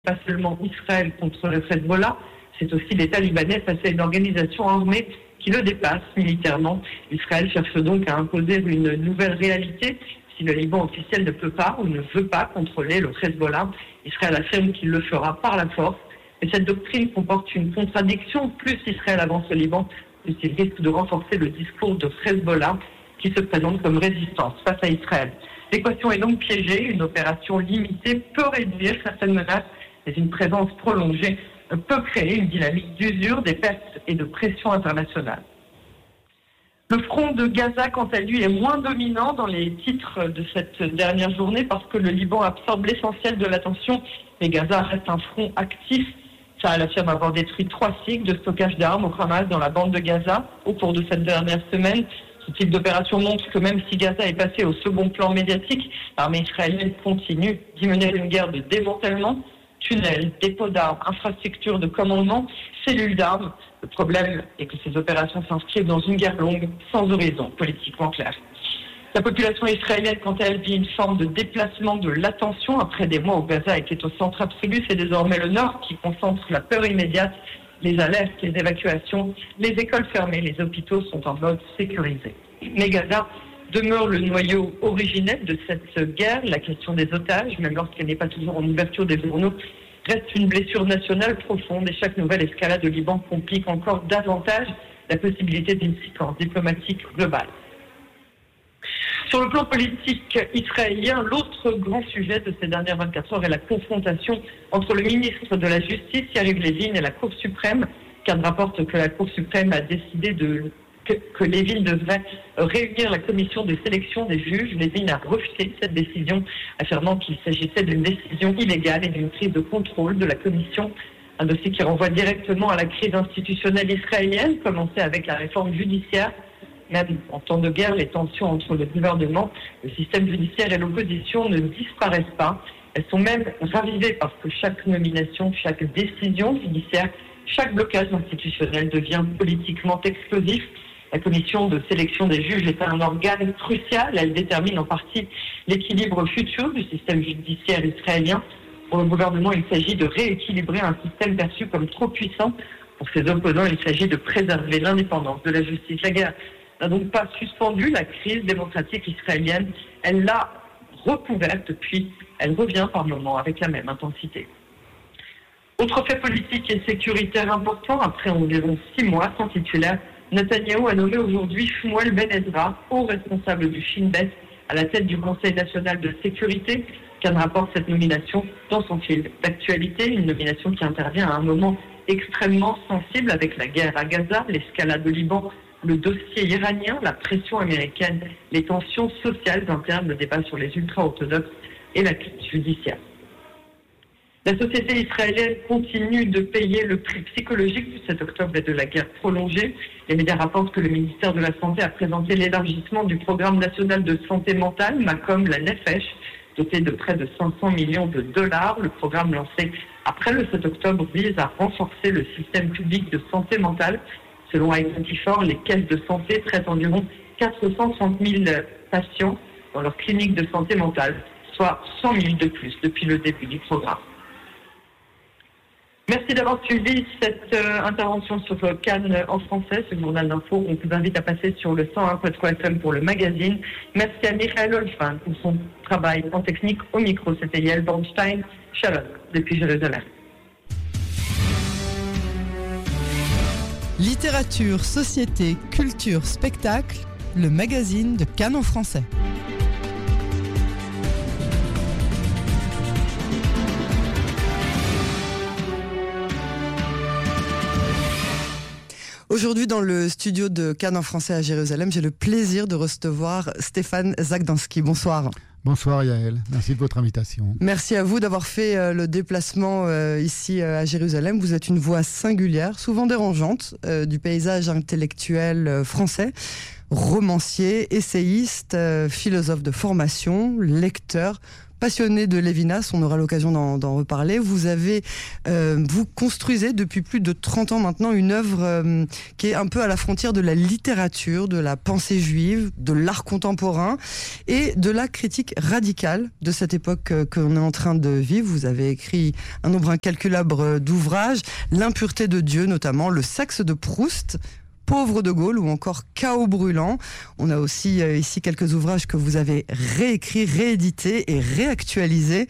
Pas seulement Israël contre le Hezbollah, c'est aussi l'État libanais face à une organisation armée qui le dépasse militairement. Israël cherche donc à imposer une nouvelle réalité. Si le Liban officiel ne peut pas ou ne veut pas contrôler le Hezbollah, Israël affirme qu'il le fera par la force. Et cette doctrine comporte une contradiction. Plus Israël avance au Liban, plus il risque de renforcer le discours de Hezbollah qui se présente comme résistance face à Israël. L'équation est donc piégée. Une opération limitée peut réduire certaines menaces, mais une présence prolongée peut créer une dynamique d'usure, des pertes et de pression internationale. Le front de Gaza, quant à lui, est moins dominant dans les titres de cette dernière journée parce que le Liban absorbe l'essentiel de l'attention et Gaza reste un front actif. Tsahal affirme avoir détruit 3 sites de stockage d'armes au Hamas dans la bande de Gaza au cours de cette dernière semaine. Ce type d'opération montre que même si Gaza est passé au second plan médiatique, l'armée israélienne continue d'y mener une guerre de démantèlement. Tunnels, dépôts d'armes, infrastructures de commandement, cellules d'armes. Le problème est que ces opérations s'inscrivent dans une guerre longue, sans horizon politiquement clair. La population israélienne, quant à elle, vit une forme de déplacement de l'attention après des mois où Gaza était au centre absolu. C'est désormais le Nord qui concentre la peur immédiate, les alertes, les évacuations, les écoles fermées, les hôpitaux sont en mode sécurisé. Mais Gaza demeure le noyau originel de cette guerre. La question des otages, même lorsqu'elle n'est pas toujours en ouverture des journaux, reste une blessure nationale profonde et chaque nouvelle escalade au Liban complique encore davantage la possibilité d'une séquence diplomatique globale. Sur le plan politique israélien, l'autre grand sujet de ces dernières 24 heures est la confrontation entre le ministre de la Justice, Yariv Levin, et la Cour suprême. Cannes rapporte que la Cour suprême a décidé que Levin devrait réunir la commission de sélection des juges. Levin a refusé cette décision, affirmant qu'il s'agissait d'une décision illégale et d'une prise de contrôle de la commission. Un dossier qui renvoie directement à la crise institutionnelle israélienne, commencée avec la réforme judiciaire. Même en temps de guerre, les tensions entre le gouvernement, le système judiciaire et l'opposition ne disparaissent pas. Elles sont même ravivées parce que chaque nomination, chaque décision judiciaire, chaque blocage institutionnel devient politiquement explosif. La commission de sélection des juges est un organe crucial. Elle détermine en partie l'équilibre futur du système judiciaire israélien. Pour le gouvernement, il s'agit de rééquilibrer un système perçu comme trop puissant. Pour ses opposants, il s'agit de préserver l'indépendance de la justice. La guerre n'a donc pas suspendu la crise démocratique israélienne. Elle l'a recouverte, puis elle revient par moments avec la même intensité. Autre fait politique et sécuritaire important, après environ 6 mois sans titulaire, Netanyahou a nommé aujourd'hui Shmuel Ben Ezra, haut responsable du Shin Bet, à la tête du Conseil national de sécurité. Cannes rapporte cette nomination dans son fil d'actualité, une nomination qui intervient à un moment extrêmement sensible avec la guerre à Gaza, l'escalade au Liban, le dossier iranien, la pression américaine, les tensions sociales internes, le débat sur les ultra-orthodoxes et la crise judiciaire. La société israélienne continue de payer le prix psychologique de cet octobre et de la guerre prolongée. Les médias rapportent que le ministère de la Santé a présenté l'élargissement du programme national de santé mentale, Makom la Nefesh, doté de près de 500 millions de dollars. Le programme lancé après le 7 octobre vise à renforcer le système public de santé mentale. Selon Identifor, les caisses de santé traitent environ 430 000 patients dans leur clinique de santé mentale, soit 100 000 de plus depuis le début du programme. Merci d'avoir suivi cette intervention sur Cannes en français, ce journal d'info. On vous invite à passer sur le 101.3 FM pour le magazine. Merci à Michael Olfan pour son travail en technique. Au micro, c'était Yael Bornstein. Shalom, depuis Jérusalem. Littérature, société, culture, spectacle, le magazine de Cannes en français. Aujourd'hui, dans le studio de Cannes en français à Jérusalem, j'ai le plaisir de recevoir Stéphane Zagdanski. Bonsoir. Bonsoir Yael, merci de votre invitation. Merci à vous d'avoir fait le déplacement ici à Jérusalem. Vous êtes une voix singulière, souvent dérangeante, du paysage intellectuel français. Romancier, essayiste, philosophe de formation, lecteur, passionné de Lévinas, on aura l'occasion d'en reparler. Vous construisez depuis plus de 30 ans maintenant une œuvre qui est un peu à la frontière de la littérature, de la pensée juive, de l'art contemporain et de la critique radicale de cette époque qu'on est en train de vivre. Vous avez écrit un nombre incalculable d'ouvrages, L'impureté de Dieu notamment, Le sexe de Proust, Pauvre de Gaulle ou encore Chaos brûlant. On a aussi ici quelques ouvrages que vous avez réécrits, réédités et réactualisés.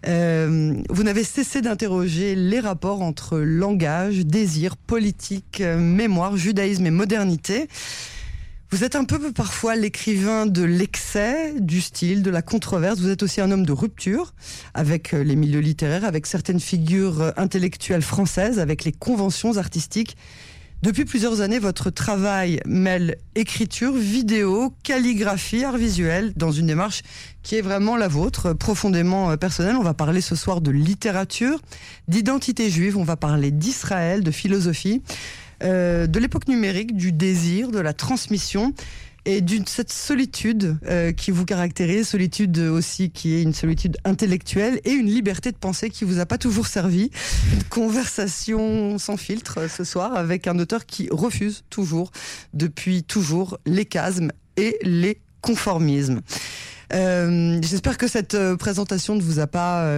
Vous n'avez cessé d'interroger les rapports entre langage, désir, politique, mémoire, judaïsme et modernité. Vous êtes un peu parfois l'écrivain de l'excès, du style, de la controverse. Vous êtes aussi un homme de rupture avec les milieux littéraires, avec certaines figures intellectuelles françaises, avec les conventions artistiques. Depuis plusieurs années, votre travail mêle écriture, vidéo, calligraphie, art visuel, dans une démarche qui est vraiment la vôtre, profondément personnelle. On va parler ce soir de littérature, d'identité juive, on va parler d'Israël, de philosophie, de l'époque numérique, du désir, de la transmission et cette solitude qui vous caractérise, solitude aussi qui est une solitude intellectuelle et une liberté de penser qui vous a pas toujours servi. Une conversation sans filtre ce soir avec un auteur qui refuse toujours, depuis toujours, les chasmes et les conformismes. J'espère que cette présentation ne vous a pas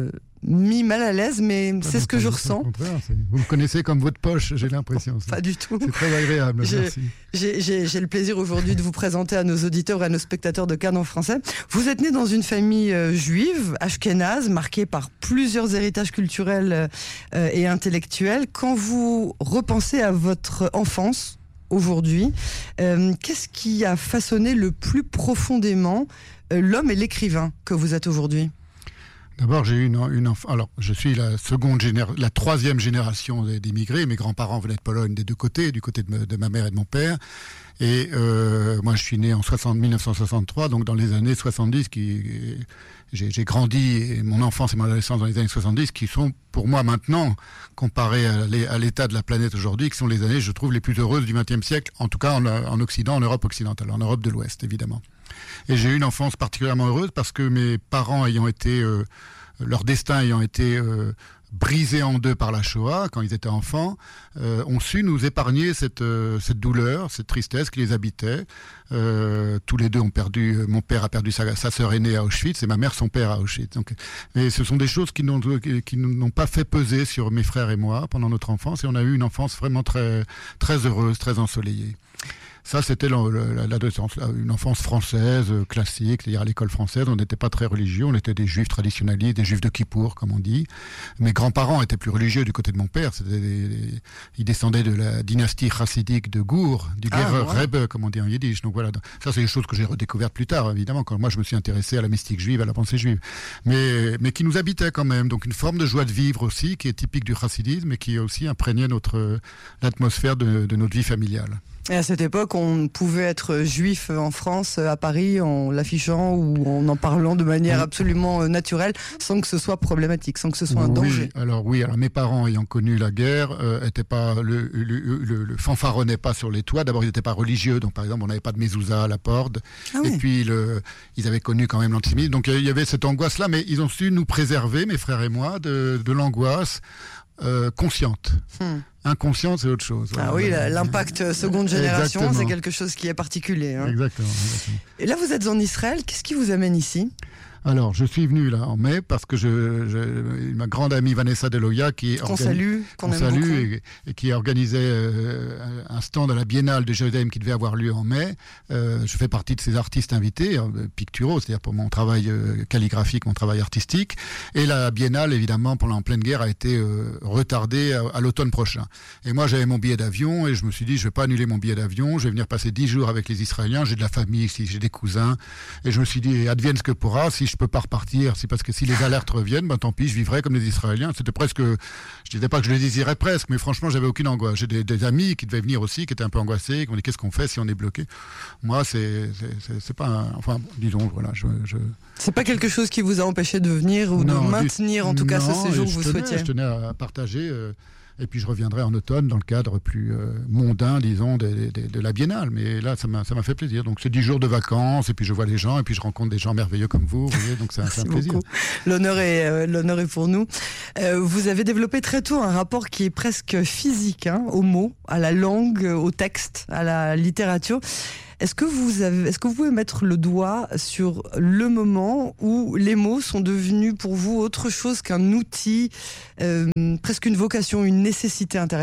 mis mal à l'aise, mais c'est ce que je ressens. Vous me connaissez comme votre poche, j'ai l'impression. Pas du tout. C'est très agréable, merci. J'ai le plaisir aujourd'hui de vous présenter à nos auditeurs et à nos spectateurs de Cannes en français. Vous êtes né dans une famille juive, ashkénaze, marquée par plusieurs héritages culturels et intellectuels. Quand vous repensez à votre enfance aujourd'hui, qu'est-ce qui a façonné le plus profondément l'homme et l'écrivain que vous êtes aujourd'hui ? D'abord, j'ai eu alors, je suis la troisième génération d'immigrés. Mes grands-parents venaient de Pologne des deux côtés, du côté de ma mère et de mon père. Et moi, je suis né en 1963, donc dans les années 70, j'ai grandi, et mon enfance et mon adolescence dans les années 70, qui sont pour moi maintenant, comparées à l'état de la planète aujourd'hui, qui sont les années, je trouve, les plus heureuses du XXe siècle, en tout cas en Occident, en Europe occidentale, en Europe de l'Ouest, évidemment. Et j'ai eu une enfance particulièrement heureuse parce que mes parents leur destin ayant été brisé en deux par la Shoah quand ils étaient enfants, ont su nous épargner cette douleur, cette tristesse qui les habitait. Tous les deux ont perdu, mon père a perdu sa sœur aînée à Auschwitz et ma mère son père à Auschwitz. Donc, mais ce sont des choses qui n'ont pas fait peser sur mes frères et moi pendant notre enfance, et on a eu une enfance vraiment très, très heureuse, très ensoleillée. Ça, c'était l'adolescence, une enfance française, classique, c'est-à-dire à l'école française. On n'était pas très religieux, on était des juifs traditionnalistes, des juifs de Kippour, comme on dit. Mes grands-parents étaient plus religieux du côté de mon père. Ils descendaient de la dynastie chassidique de Gour, du Gerer Rebbe, comme on dit en yiddish. Donc voilà, ça c'est des choses que j'ai redécouvertes plus tard, évidemment, quand moi je me suis intéressé à la mystique juive, à la pensée juive. Mais qui nous habitait quand même. Donc une forme de joie de vivre aussi, qui est typique du chassidisme, et qui a aussi imprégné l'atmosphère de notre vie familiale. Et à cette époque, on pouvait être juif en France, à Paris, en l'affichant ou en parlant de manière absolument naturelle, sans que ce soit problématique, sans que ce soit un danger. Alors mes parents ayant connu la guerre, le fanfaronnaient pas sur les toits. D'abord, ils n'étaient pas religieux, donc par exemple, on n'avait pas de mezouza à la porte. Ah oui. Et puis, ils avaient connu quand même l'antisémitisme. Donc il y avait cette angoisse-là, mais ils ont su nous préserver, mes frères et moi, de l'angoisse consciente. Inconsciente, c'est autre chose. Ah oui, l'impact seconde génération, exactement. C'est quelque chose qui est particulier. Hein. Exactement. Et là, vous êtes en Israël. Qu'est-ce qui vous amène ici ? Alors, je suis venu là en mai parce que ma grande amie Vanessa Deloya qu'on salue et qui organisait un stand à la Biennale de Jérusalem qui devait avoir lieu en mai. Je fais partie de ces artistes invités, picturaux, c'est-à-dire pour mon travail calligraphique, mon travail artistique. Et la Biennale, évidemment, pendant en pleine guerre, a été retardée à l'automne prochain. Et moi, j'avais mon billet d'avion et je me suis dit, je vais pas annuler mon billet d'avion. Je vais venir passer 10 jours avec les Israéliens. J'ai de la famille ici, j'ai des cousins. Et je me suis dit, advienne ce que pourra. Si je peux pas repartir, c'est parce que si les alertes reviennent, tant pis, je vivrai comme les Israéliens. C'était presque, je disais pas que je les désirais presque, mais franchement, j'avais aucune angoisse. J'ai des amis qui devaient venir aussi, qui étaient un peu angoissés, qui m'ont dit qu'est-ce qu'on fait si on est bloqué. Moi, c'est pas, disons, voilà, C'est pas quelque chose qui vous a empêché de venir ou de maintenir en tout cas ce séjour que vous souhaitiez. Je tenais à partager Et puis je reviendrai en automne dans le cadre plus mondain, disons, de la Biennale. Mais là, ça m'a fait plaisir. Donc c'est 10 jours de vacances, et puis je vois les gens, et puis je rencontre des gens merveilleux comme vous voyez, donc c'est un plaisir. L'honneur est pour nous. Vous avez développé très tôt un rapport qui est presque physique, aux mots, à la langue, au texte, à la littérature. Est-ce que vous pouvez mettre le doigt sur le moment où les mots sont devenus pour vous autre chose qu'un outil, presque une vocation, une nécessité intérieure ?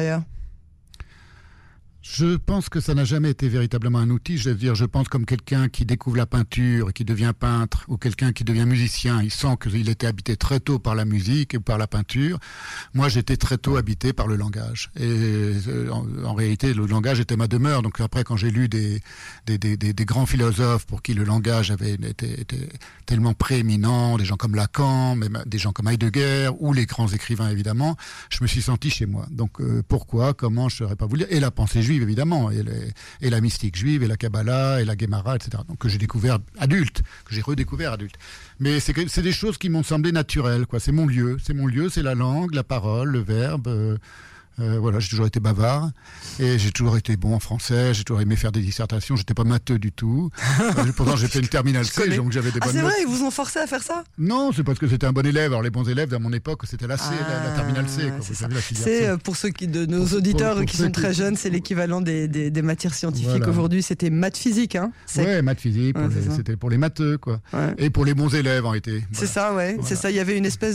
Je pense que ça n'a jamais été véritablement un outil. Je veux dire, je pense comme quelqu'un qui découvre la peinture et qui devient peintre, ou quelqu'un qui devient musicien, il sent qu'il était habité très tôt par la musique et par la peinture. Moi, j'étais très tôt habité par le langage. Et en réalité, le langage était ma demeure. Donc après, quand j'ai lu des grands philosophes pour qui le langage avait été tellement prééminent, des gens comme Lacan, même des gens comme Heidegger, ou les grands écrivains évidemment, je me suis senti chez moi. Donc pourquoi, comment, je ne saurais pas vous le dire. Et la pensée juive évidemment, et la mystique juive, et la Kabbalah, et la Gemara, etc. Donc que j'ai découvert adulte, que j'ai redécouvert adulte. Mais c'est des choses qui m'ont semblé naturelles, quoi. C'est mon lieu, c'est la langue, la parole, le verbe. Voilà, j'ai toujours été bavard et j'ai toujours été bon en français, j'ai toujours aimé faire des dissertations, j'étais pas matheux du tout. Pourtant j'ai fait une terminale C, donc j'avais des bonnes notes. C'est vrai, ils vous ont forcé à faire ça ? Non, c'est parce que c'était un bon élève. Alors les bons élèves, à mon époque, c'était la C, la terminale C. C'est pour ceux de nos auditeurs qui sont très jeunes, c'est l'équivalent des matières scientifiques. Voilà. Aujourd'hui, c'était maths physique. Ouais, maths physique, c'était pour les matheux, quoi. Ouais. Et pour les bons élèves en été. Voilà. C'est ça, ouais. Voilà. C'est ça. Il y avait une espèce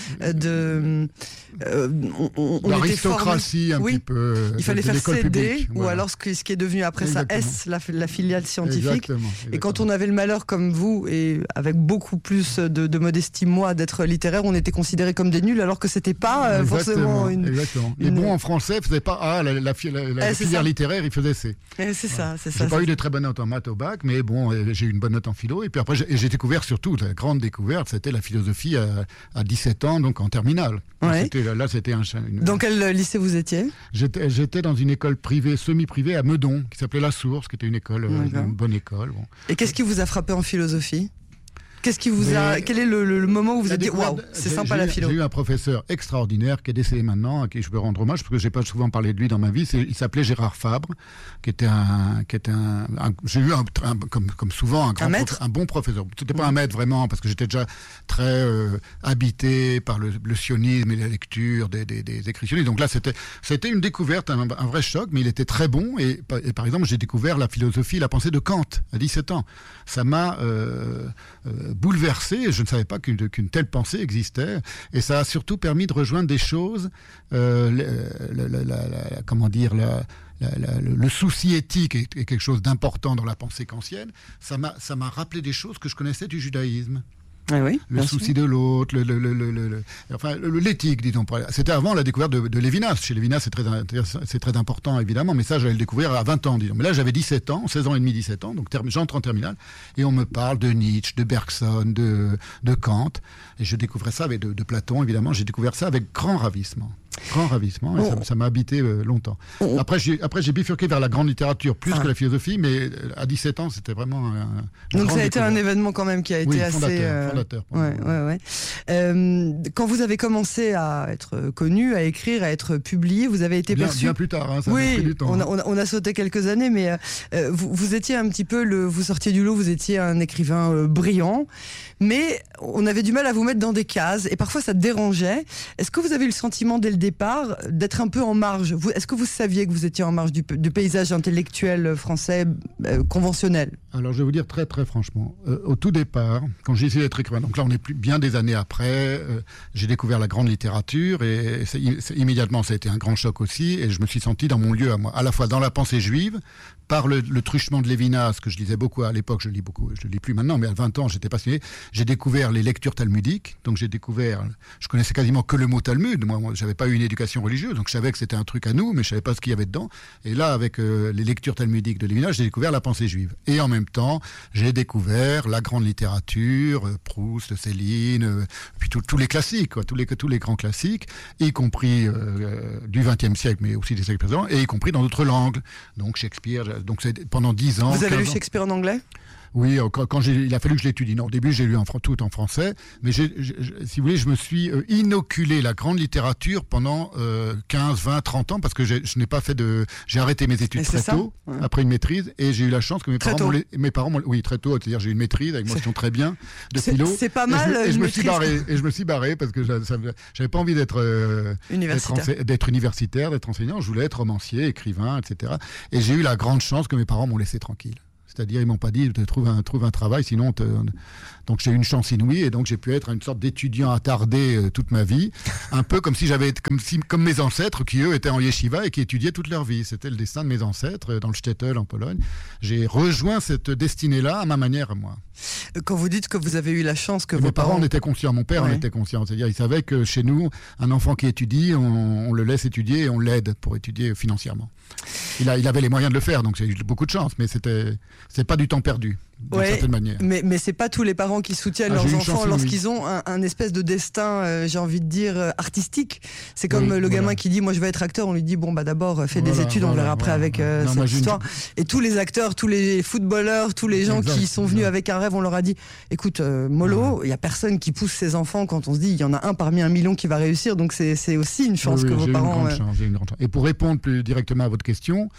l'aristocratie un petit peu. Il fallait faire CD, ou alors ce qui est devenu après ça S, la filiale scientifique. Exactement. Et quand on avait le malheur comme vous, et avec beaucoup plus de modestie, moi, d'être littéraire, on était considérés comme des nuls, alors que c'était pas forcément une... Exactement. Les bons en français faisaient pas la filière littéraire, ils faisaient C. C'est ça. J'ai pas eu de très bonnes notes en maths au bac, mais bon, j'ai eu une bonne note en philo. Et puis après, j'ai découvert surtout, la grande découverte, c'était la philosophie à 17 ans, donc en terminale. Ouais. C'était Dans quel lycée vous étiez ? J'étais dans une école privée, semi-privée à Meudon, qui s'appelait La Source, qui était une école, une bonne école. Bon. Et qu'est-ce qui vous a frappé en philosophie ? Quel est le moment où vous avez dit waouh, c'est sympa la philo ? J'ai eu un professeur extraordinaire qui est décédé maintenant, à qui je veux rendre hommage, parce que j'ai pas souvent parlé de lui dans ma vie. Il s'appelait Gérard Fabre, qui était j'ai eu comme souvent un bon professeur. C'était pas un maître vraiment, parce que j'étais déjà très habité par le sionisme et la lecture des écrits sionistes. Donc là, c'était une découverte, un vrai choc, mais il était très bon. Et par exemple, j'ai découvert la philosophie, la pensée de Kant à 17 ans. Ça m'a bouleversé, je ne savais pas qu'une telle pensée existait, et ça a surtout permis de rejoindre des choses, comment dire, le souci éthique est quelque chose d'important dans la pensée kantienne. Ça m'a rappelé des choses que je connaissais du judaïsme. Ah oui, le souci de l'autre, l'éthique, disons. C'était avant la découverte de Lévinas. Chez Lévinas, c'est très important, évidemment, mais ça, j'allais le découvrir à 20 ans, disons. Mais là, j'avais 17 ans, 16 ans et demi, 17 ans, donc j'entre en terminale, et on me parle de Nietzsche, de Bergson, de Kant, et je découvrais ça avec de Platon, évidemment. J'ai découvert ça avec grand ravissement, et ça m'a habité longtemps. Après, j'ai bifurqué vers la grande littérature, plus que la philosophie, mais à 17 ans, c'était vraiment donc ça a été un événement quand même qui a été fondateur. Quand vous avez commencé à être connu, à écrire, à être publié, vous avez été perçu... Bien plus tard, ça a pris du temps. On a sauté quelques années, mais vous étiez un petit peu, vous sortiez du lot, vous étiez un écrivain brillant, mais on avait du mal à vous mettre dans des cases, et parfois ça dérangeait. Est-ce que vous avez eu le sentiment dès le départ d'être un peu en marge ? Est-ce que vous saviez que vous étiez en marge du paysage intellectuel français conventionnel ? Alors je vais vous dire très très franchement, au tout départ, quand j'ai essayé d'être écrivain, donc là on est bien des années après, j'ai découvert la grande littérature, et immédiatement ça a été un grand choc aussi, et je me suis senti dans mon lieu à moi, à la fois dans la pensée juive, par le truchement de Lévinas, que je lisais beaucoup à l'époque, je lis plus maintenant, mais à 20 ans j'étais passionné. J'ai découvert les lectures talmudiques, donc je connaissais quasiment que le mot Talmud, moi j'avais pas eu une éducation religieuse, donc je savais que c'était un truc à nous, mais je savais pas ce qu'il y avait dedans, et là avec les lectures talmudiques de Lévinas, j'ai découvert la pensée juive, et en même temps j'ai découvert la grande littérature, Proust, Céline, puis tous les classiques, quoi, tous les grands classiques, y compris du XXe siècle, mais aussi des siècles précédents, et y compris dans d'autres langues, donc Shakespeare. Donc c'est pendant 10 ans. Vous avez lu Shakespeare en anglais ? Oui, quand il a fallu que je l'étudie. Non, au début, j'ai lu tout en français, mais si vous voulez, je me suis inoculé la grande littérature pendant 15, 20, 30 ans, parce que je n'ai pas fait j'ai arrêté mes études très tôt, après une maîtrise, et j'ai eu la chance que mes parents oui, très tôt, c'est-à-dire j'ai eu une maîtrise avec mention très bien de philo. C'est pas mal. Et je me suis barré parce que j'avais pas envie d'être universitaire, d'être enseignant. Je voulais être romancier, écrivain, etc. Et j'ai eu la grande chance que mes parents m'ont laissé tranquille. C'est-à-dire, ils m'ont pas dit trouve un travail, sinon donc j'ai eu une chance inouïe, et donc j'ai pu être une sorte d'étudiant attardé toute ma vie, un peu comme mes ancêtres qui eux étaient en yeshiva et qui étudiaient toute leur vie. C'était le destin de mes ancêtres dans le shtetl en Pologne. J'ai rejoint cette destinée-là à ma manière, moi. Quand vous dites que vous avez eu la chance que mes parents en étaient conscients, mon père en était conscient, c'est-à-dire il savait que chez nous, un enfant qui étudie, on le laisse étudier et on l'aide pour étudier financièrement. Il avait les moyens de le faire, donc j'ai eu beaucoup de chance, mais c'est pas du temps perdu. D'une certaine manière. Mais c'est pas tous les parents qui soutiennent leurs enfants lorsqu'ils ont un espèce de destin, j'ai envie de dire, artistique. C'est comme le gamin qui dit moi je vais être acteur, on lui dit bon bah d'abord fais des études, on verra après avec cette histoire. Et tous les acteurs, tous les footballeurs, tous les gens qui sont venus avec un rêve, on leur a dit écoute mollo, il y a personne qui pousse ses enfants quand on se dit il y en a un parmi 1 million qui va réussir, donc c'est aussi une chance que vos parents. J'ai une grande chance. Et pour répondre plus directement à votre question,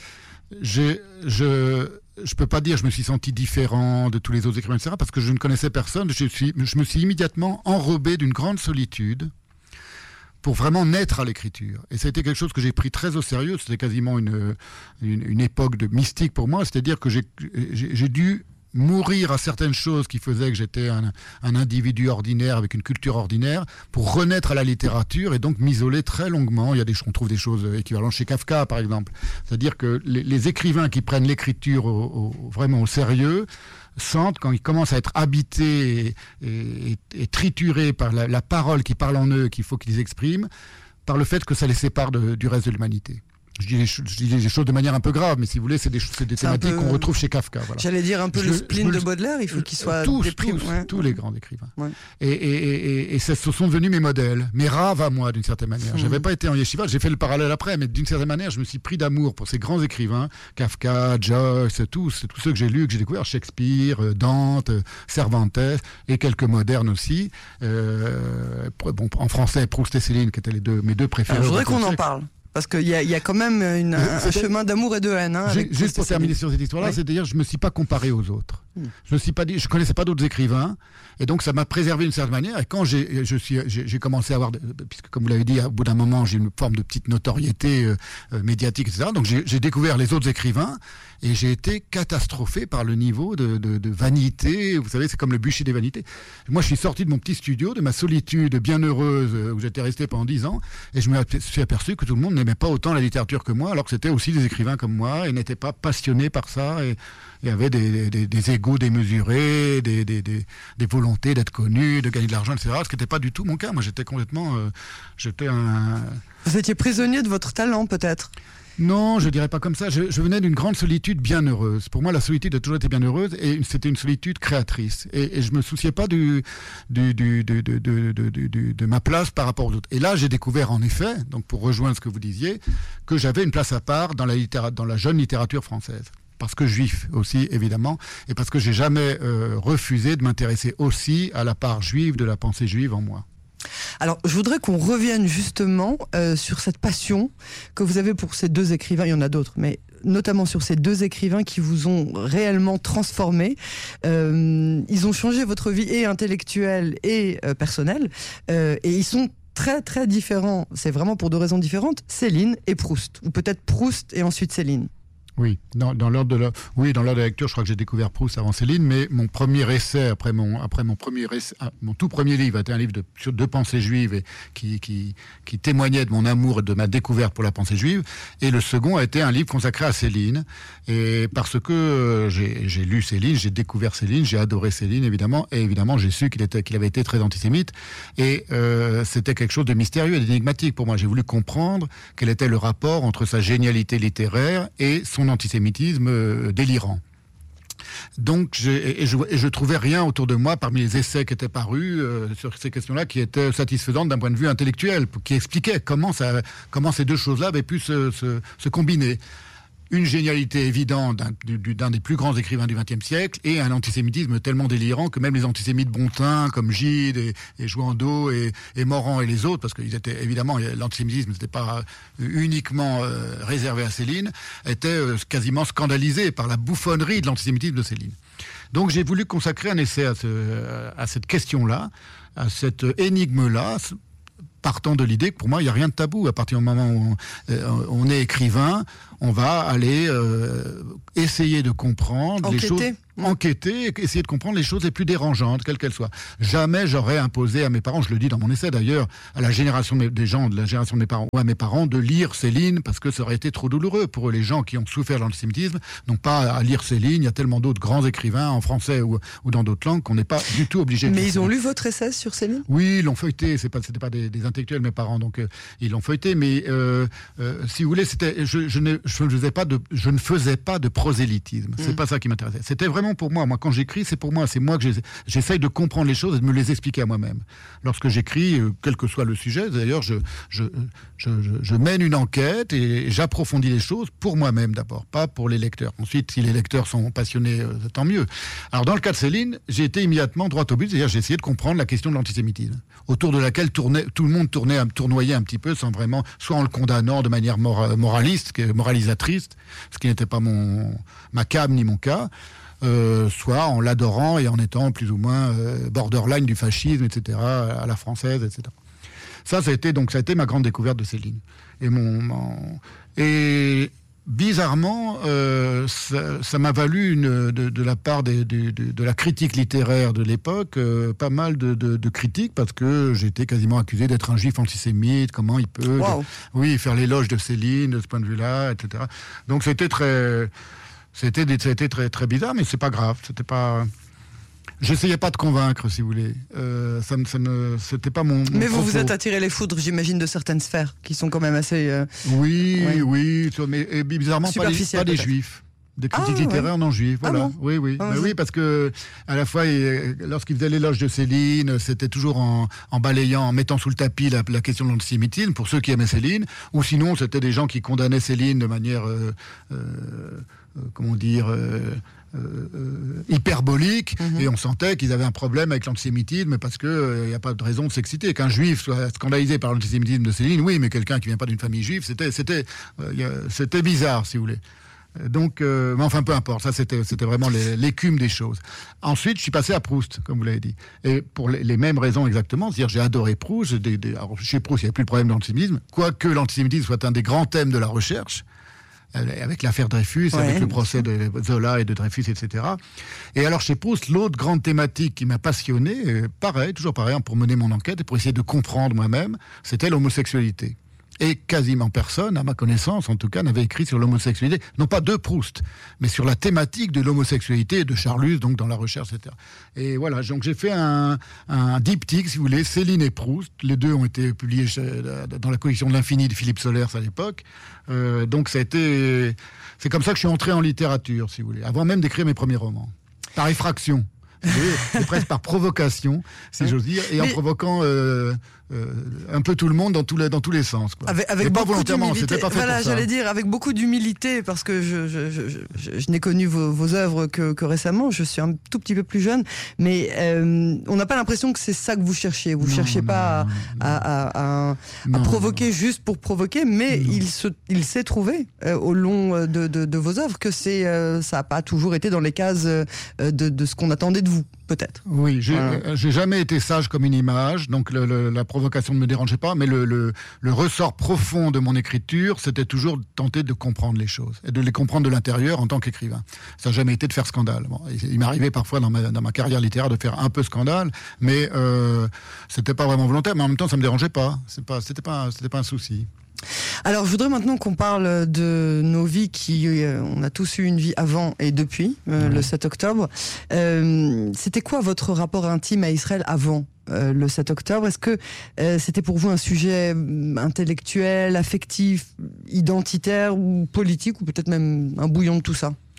je peux pas dire je me suis senti différent de tous les autres écrivains, etc., parce que je ne connaissais personne. Je me suis immédiatement enrobé d'une grande solitude pour vraiment naître à l'écriture. Et ça a été quelque chose que j'ai pris très au sérieux. C'était quasiment une époque de mystique pour moi. C'est-à-dire que j'ai dû mourir à certaines choses qui faisaient que j'étais un individu ordinaire avec une culture ordinaire pour renaître à la littérature et donc m'isoler très longuement. On trouve des choses équivalentes chez Kafka, par exemple. C'est-à-dire que les écrivains qui prennent l'écriture vraiment au sérieux sentent, quand ils commencent à être habités et triturés par la parole qui parle en eux, qu'il faut qu'ils expriment, par le fait que ça les sépare du reste de l'humanité. Je dis les choses de manière un peu grave, mais si vous voulez, c'est des thématiques qu'on retrouve chez Kafka. Voilà. J'allais dire un peu le spleen de Baudelaire, il faut qu'il soit tous les grands écrivains. Ouais. Et ce sont devenus mes modèles, mes raves à moi, d'une certaine manière. J'avais pas été en yeshiva, j'ai fait le parallèle après, mais d'une certaine manière, je me suis pris d'amour pour ces grands écrivains, Kafka, Joyce, tous ceux que j'ai lus, que j'ai découverts, Shakespeare, Dante, Cervantes, et quelques modernes aussi. En français, Proust et Céline, qui étaient mes deux préférés. Je voudrais qu'on en parle. Parce qu'il y a quand même un chemin d'amour et de haine. Juste pour terminer sur cette histoire-là, c'est-à-dire je ne me suis pas comparé aux autres. Je me suis pas dit, je connaissais pas d'autres écrivains, et donc ça m'a préservé d'une certaine manière. Et quand j'ai commencé à avoir, puisque comme vous l'avez dit, au bout d'un moment, j'ai une forme de petite notoriété médiatique, etc. Donc j'ai découvert les autres écrivains, et j'ai été catastrophé par le niveau de vanité. Vous savez, c'est comme le bûcher des vanités. Moi, je suis sorti de mon petit studio, de ma solitude bienheureuse, où j'étais resté pendant 10 ans, et je me suis aperçu que tout le monde n'aimait pas autant la littérature que moi, alors que c'était aussi des écrivains comme moi, et n'étaient pas passionnés par ça, et il y avait des égos démesurés, des volontés d'être connu, de gagner de l'argent, etc. Ce qui n'était pas du tout mon cas. Moi, j'étais complètement... Vous étiez prisonnier de votre talent, peut-être ? Non, je dirais pas comme ça. Je venais d'une grande solitude bienheureuse. Pour moi, la solitude a toujours été bienheureuse, et c'était une solitude créatrice. Et je me souciais pas de ma place par rapport aux autres. Et là, j'ai découvert, en effet, donc pour rejoindre ce que vous disiez, que j'avais une place à part dans la jeune littérature française. Parce que juif aussi, évidemment, et parce que j'ai jamais refusé de m'intéresser aussi à la part juive de la pensée juive en moi. Alors, je voudrais qu'on revienne justement sur cette passion que vous avez pour ces deux écrivains. Il y en a d'autres, mais notamment sur ces deux écrivains qui vous ont réellement transformé. Ils ont changé votre vie et intellectuelle et personnelle, et ils sont très très différents. C'est vraiment pour deux raisons différentes. Céline et Proust, ou peut-être Proust et ensuite Céline. Oui, dans l'ordre de la lecture, je crois que j'ai découvert Proust avant Céline, mais mon premier essai, après mon tout premier livre, était un livre sur deux pensées juives et qui témoignait de mon amour et de ma découverte pour la pensée juive. Et le second a été un livre consacré à Céline, et parce que j'ai lu Céline, j'ai découvert Céline, j'ai adoré Céline évidemment, et évidemment j'ai su qu'il avait été très antisémite, et c'était quelque chose de mystérieux et d'énigmatique pour moi. J'ai voulu comprendre quel était le rapport entre sa génialité littéraire et son antisémitisme délirant. Donc, je trouvais rien autour de moi parmi les essais qui étaient parus sur ces questions-là qui étaient satisfaisantes d'un point de vue intellectuel, qui expliquaient comment ces deux choses-là avaient pu se combiner. une génialité évidente d'un des plus grands écrivains du XXe siècle et un antisémitisme tellement délirant que même les antisémites bontins comme Gide et Jouandeau et Morand et les autres, parce qu'ils étaient évidemment, l'antisémitisme n'était pas uniquement réservé à Céline, étaient quasiment scandalisés par la bouffonnerie de l'antisémitisme de Céline. Donc j'ai voulu consacrer un essai à cette question-là, à cette énigme-là, partant de l'idée que pour moi, il n'y a rien de tabou. À partir du moment où on est écrivain, on va aller essayer de comprendre les choses, enquêter, essayer de comprendre les choses les plus dérangeantes, quelles qu'elles soient. Jamais j'aurais imposé à mes parents, je le dis dans mon essai d'ailleurs, à la génération des gens, de la génération de mes parents, ou à mes parents, de lire Céline, parce que ça aurait été trop douloureux pour eux. Les gens qui ont souffert de l'antisémitisme n'ont pas à lire Céline. Il y a tellement d'autres grands écrivains en français ou dans d'autres langues qu'on n'est pas du tout obligé de lire. Mais ils ont lu votre essai sur Céline ? Oui, ils l'ont feuilleté. C'était pas des intellectuels, mes parents, donc ils l'ont feuilleté. Mais si vous voulez, je ne faisais pas de prosélytisme. C'est pas ça qui m'intéressait. C'était vraiment pour moi. Moi, quand j'écris, c'est pour moi. C'est moi que j'essaye de comprendre les choses et de me les expliquer à moi-même. Lorsque j'écris, quel que soit le sujet, d'ailleurs, je mène une enquête et j'approfondis les choses pour moi-même d'abord, pas pour les lecteurs. Ensuite, si les lecteurs sont passionnés, tant mieux. Alors, dans le cas de Céline, j'ai été immédiatement droit au but, c'est-à-dire j'ai essayé de comprendre la question de l'antisémitisme, autour de laquelle tout le monde tournoyait un petit peu, sans vraiment, soit en le condamnant de manière moralisatrice, ce qui n'était pas ma came ni mon cas, soit en l'adorant et en étant plus ou moins borderline du fascisme, etc., à la française, etc. Ça a été ma grande découverte de Céline. Et bizarrement, ça m'a valu de la part de la critique littéraire de l'époque pas mal de critiques, parce que j'étais quasiment accusé d'être un juif antisémite. Comment il peut faire l'éloge de Céline de ce point de vue-là, etc. Donc c'était très très bizarre, mais c'est pas grave. C'était pas. J'essayais pas de convaincre, si vous voulez. C'était pas mon. Mais vous propos. vous êtes attiré les foudres, j'imagine, de certaines sphères qui sont quand même assez. Oui, mais bizarrement pas des juifs. Des critiques littéraires non juifs, voilà. Bon Oui, parce que à la fois, lorsqu'ils faisaient l'éloge de Céline, c'était toujours en balayant, en mettant sous le tapis la question de l'antisémitisme pour ceux qui aimaient Céline, ou sinon c'était des gens qui condamnaient Céline de manière, hyperbolique, et on sentait qu'ils avaient un problème avec l'antisémitisme parce que n'y a pas de raison de s'exciter. Qu'un juif soit scandalisé par l'antisémitisme de Céline, oui, mais quelqu'un qui vient pas d'une famille juive, c'était bizarre, si vous voulez. Donc, mais enfin, peu importe. Ça, c'était vraiment l'écume des choses. Ensuite, je suis passé à Proust, comme vous l'avez dit, et pour les mêmes raisons exactement. C'est-à-dire, j'ai adoré Proust. Alors, chez Proust, il n'y a plus de problème d'antisémitisme, quoique l'antisémitisme soit un des grands thèmes de la recherche, avec l'affaire Dreyfus, avec le procès de Zola et de Dreyfus, etc. Et alors, chez Proust, l'autre grande thématique qui m'a passionné, toujours pareil, pour mener mon enquête et pour essayer de comprendre moi-même, c'était l'homosexualité. Et quasiment personne, à ma connaissance en tout cas, n'avait écrit sur l'homosexualité, non pas de Proust, mais sur la thématique de l'homosexualité de Charlus, donc dans la recherche, etc. Et voilà, donc j'ai fait un diptyque, si vous voulez, Céline et Proust. Les deux ont été publiés dans la collection de l'Infini de Philippe Solers à l'époque. Donc c'est comme ça que je suis entré en littérature, si vous voulez, avant même d'écrire mes premiers romans, par effraction. C'est presque par provocation, si j'ose dire, et en provoquant un peu tout le monde dans tous les sens. Quoi. Avec pas beaucoup volontairement, d'humilité. c'était pas fait Voilà, pour ça. j'allais dire, avec beaucoup d'humilité, parce que je n'ai connu vos œuvres que récemment, je suis un tout petit peu plus jeune, mais on n'a pas l'impression que c'est ça que vous cherchiez. Vous ne cherchez pas à provoquer juste pour provoquer, mais il s'est trouvé au long de vos œuvres que ça n'a pas toujours été dans les cases de ce qu'on attendait de vous, peut-être. Oui, j'ai jamais été sage comme une image, donc la provocation ne me dérangeait pas, mais le ressort profond de mon écriture, c'était toujours de tenter de comprendre les choses, et de les comprendre de l'intérieur en tant qu'écrivain. Ça n'a jamais été de faire scandale. Bon, il m'arrivait parfois dans ma carrière littéraire de faire un peu scandale, mais c'était pas vraiment volontaire, mais en même temps ça me dérangeait pas. C'était pas un souci. Alors, je voudrais maintenant qu'on parle de nos vies on a tous eu une vie avant et depuis le 7 octobre. C'était quoi votre rapport intime à Israël avant le 7 octobre? Est-ce que c'était pour vous un sujet intellectuel, affectif, identitaire ou politique, ou peut-être même un bouillon de tout ça?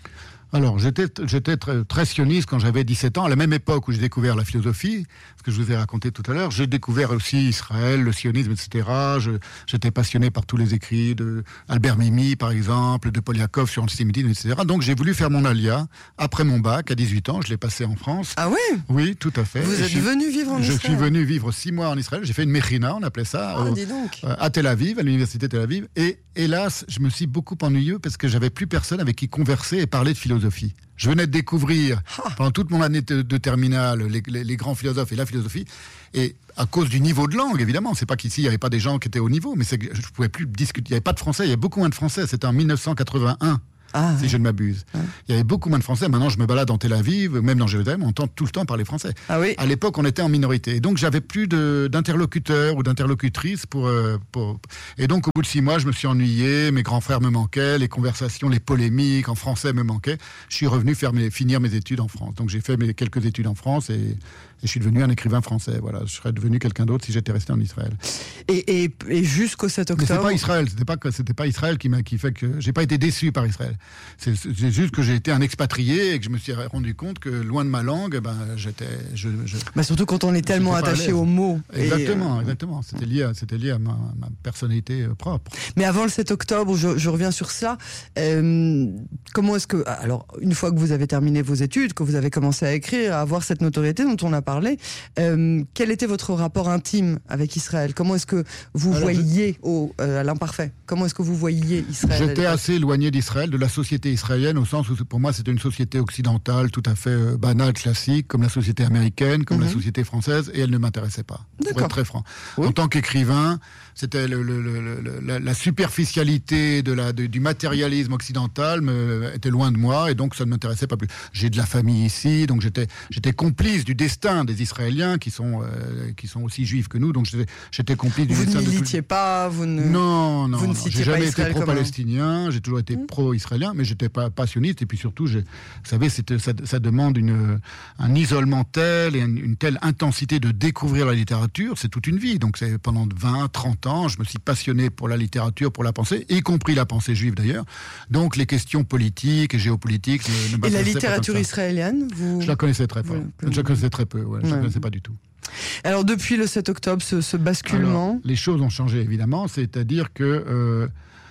Alors, j'étais très sioniste quand j'avais 17 ans, à la même époque où j'ai découvert la philosophie, ce que je vous ai raconté tout à l'heure. J'ai découvert aussi Israël, le sionisme, etc. J'étais passionné par tous les écrits de Albert Memmi, par exemple, de Poliakov sur l'antisémitisme, etc. Donc, j'ai voulu faire mon alia après mon bac, à 18 ans. Je l'ai passé en France. Ah ouais? Oui, tout à fait. Vous êtes venu vivre en Israël? Je suis venu vivre 6 mois en Israël. J'ai fait une mechina, on appelait ça, dis donc. à Tel Aviv, à l'université de Tel Aviv. Et hélas, je me suis beaucoup ennuyeux parce que j'avais plus personne avec qui converser et parler de philosophie. Je venais de découvrir pendant toute mon année de terminale les grands philosophes et la philosophie. Et à cause du niveau de langue, évidemment, c'est pas qu'ici il n'y avait pas des gens qui étaient au niveau, mais c'est que je ne pouvais plus discuter. Il n'y avait pas de français, il y avait beaucoup moins de français. C'était en 1981. Si je ne m'abuse. Il y avait beaucoup moins de Français. Maintenant, je me balade en Tel Aviv, même dans Jérusalem, on entend tout le temps parler français. À l'époque, on était en minorité. Et donc, j'avais plus d'interlocuteurs ou d'interlocutrices Et donc, au bout de 6 mois, je me suis ennuyé. Mes grands frères me manquaient. Les conversations, les polémiques en français me manquaient. Je suis revenu finir mes études en France. Donc, j'ai fait quelques études en France et je suis devenu un écrivain français. Voilà, je serais devenu quelqu'un d'autre si j'étais resté en Israël. Et jusqu'au 7 octobre. Mais c'est pas Israël. C'était pas Israël qui fait que j'ai pas été déçu par Israël. C'est juste que j'ai été un expatrié et que je me suis rendu compte que loin de ma langue, surtout quand on est tellement attaché aux mots. Exactement. C'était lié à ma personnalité propre. Mais avant le 7 octobre, je reviens sur ça. Comment est-ce que, alors, une fois que vous avez terminé vos études, que vous avez commencé à écrire, à avoir cette notoriété dont on a parlé, quel était votre rapport intime avec Israël? Comment est-ce que vous voyiez à l'imparfait? Comment est-ce que vous voyiez Israël? J'étais assez éloigné d'Israël, de la société israélienne, au sens où pour moi c'était une société occidentale tout à fait banale, classique, comme la société américaine, comme la société française, et elle ne m'intéressait pas, pour être très franc. En tant qu'écrivain, c'était la superficialité du matérialisme occidental était loin de moi, et donc ça ne m'intéressait pas plus. J'ai de la famille ici, donc j'étais complice du destin des Israéliens qui sont aussi juifs que nous, donc j'étais complice du destin. Vous ne militiez pas, Non, j'ai jamais été Israël pro-palestinien, j'ai toujours été pro-israélien, mais j'étais pas passionniste, et puis surtout, vous savez, ça demande un isolement tel et une telle intensité de découvrir la littérature, c'est toute une vie, donc c'est pendant 20, 30 ans, je me suis passionné pour la littérature, pour la pensée, y compris la pensée juive d'ailleurs, donc les questions politiques et géopolitiques ne m'intéressaient pas. Et la littérature israélienne, je la connaissais très peu, je la connaissais très peu, je la connaissais pas du tout. Alors depuis le 7 octobre, ce basculement... Alors, les choses ont changé évidemment, c'est-à-dire que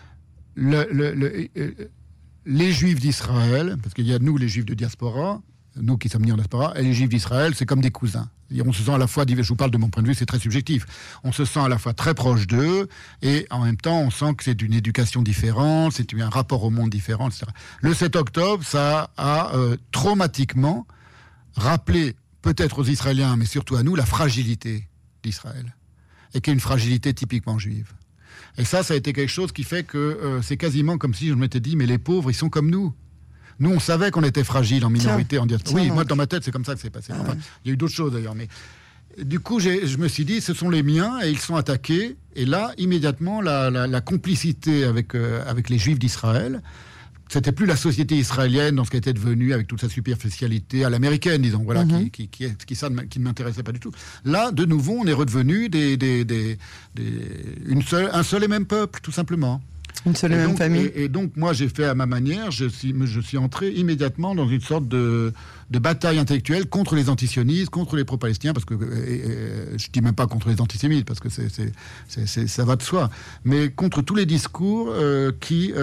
les Juifs d'Israël, parce qu'il y a nous les Juifs de diaspora, nous qui sommes nés en diaspora, et les Juifs d'Israël, c'est comme des cousins. On se sent à la fois, je vous parle de mon point de vue, c'est très subjectif, on se sent à la fois très proche d'eux, et en même temps on sent que c'est une éducation différente, c'est un rapport au monde différent, etc. Le 7 octobre, ça a traumatiquement rappelé, peut-être aux Israéliens, mais surtout à nous, la fragilité d'Israël, et qui est une fragilité typiquement juive. Et ça a été quelque chose qui fait que c'est quasiment comme si je m'étais dit, mais les pauvres, ils sont comme nous. Nous, on savait qu'on était fragile en minorité, en diaspora. Oui, moi, dans ma tête, c'est comme ça que c'est passé. Enfin, il y a eu d'autres choses, d'ailleurs. Mais du coup, je me suis dit, ce sont les miens, et ils sont attaqués. Et là, immédiatement, la complicité avec les Juifs d'Israël, c'était plus la société israélienne dans ce qu'elle était devenue avec toute sa superficialité à l'américaine, disons, voilà, qui ne m'intéressait pas du tout. Là, de nouveau, on est redevenu un seul et même peuple, tout simplement. Une seule et même famille. Et donc, moi, j'ai fait à ma manière, je suis entré immédiatement dans une sorte de bataille intellectuelle contre les antisionistes, contre les pro-palestiniens, parce que je dis même pas contre les antisémites, parce que ça va de soi, mais contre tous les discours qui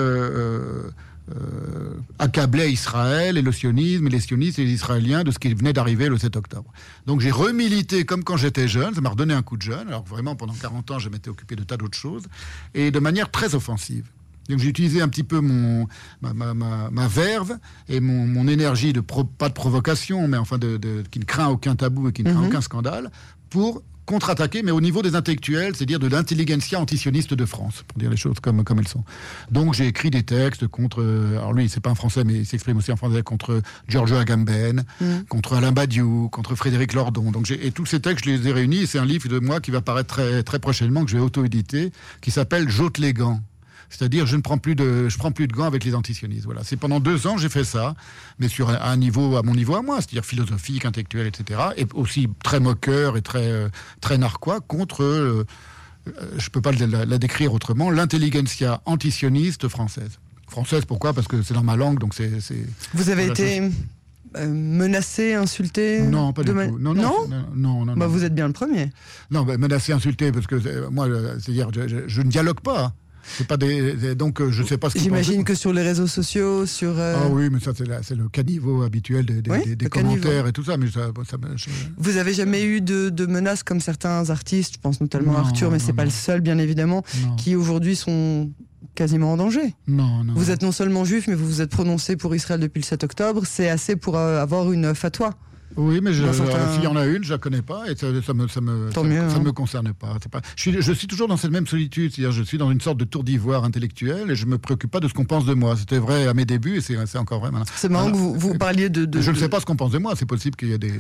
accablaient Israël et le sionisme, et les sionistes et les Israéliens de ce qui venait d'arriver le 7 octobre. Donc j'ai remilité comme quand j'étais jeune, ça m'a redonné un coup de jeune, alors que vraiment pendant 40 ans je m'étais occupé de tas d'autres choses, et de manière très offensive. Donc j'ai utilisé un petit peu ma verve et mon énergie pas de provocation, mais enfin qui ne craint aucun tabou et qui ne craint aucun scandale, pour contre-attaquer, mais au niveau des intellectuels, c'est-à-dire de l'intelligentsia antisioniste de France, pour dire les choses comme elles sont. Donc j'ai écrit des textes contre, alors lui c'est pas un français, mais il s'exprime aussi en français, contre Giorgio Agamben, contre Alain Badiou, contre Frédéric Lordon. Donc et tous ces textes, je les ai réunis, et c'est un livre de moi qui va paraître très, très prochainement, que je vais auto-éditer, qui s'appelle J'ôte les gants. C'est-à-dire, je prends plus de gants avec les antisionistes. Voilà. C'est pendant 2 ans, j'ai fait ça, mais sur à mon niveau à moi, c'est-à-dire philosophique, intellectuel, etc. Et aussi très moqueur et très, très narquois contre, je peux pas la décrire autrement, l'intelligentsia antisioniste française. Française, pourquoi ? Parce que c'est dans ma langue, donc c'est... Vous avez été menacé, insulté ? Non, pas du tout. Non. Bah, vous êtes bien le premier. Non, menacé, insulté, parce que moi, c'est-à-dire, je ne dialogue pas. C'est pas donc je sais pas ce qu'ils J'imagine pensent. que sur les réseaux sociaux, sur... Ah oui, mais ça c'est le caniveau habituel des commentaires caniveau. Et tout ça. Mais Vous avez jamais eu de menaces comme certains artistes, je pense notamment à Arthur, mais c'est pas le seul bien évidemment, qui aujourd'hui sont quasiment en danger. Non. Vous êtes non seulement juif, mais vous vous êtes prononcé pour Israël depuis le 7 octobre. C'est assez pour avoir une fatwa. Oui, mais s'il y en a une, je la connais pas et ça me concerne pas. Je suis toujours dans cette même solitude, c'est-à-dire je suis dans une sorte de tour d'ivoire intellectuel et je me préoccupe pas de ce qu'on pense de moi. C'était vrai à mes débuts et c'est encore vrai maintenant. C'est marrant que vous parliez de... Je ne sais pas ce qu'on pense de moi. C'est possible qu'il y ait des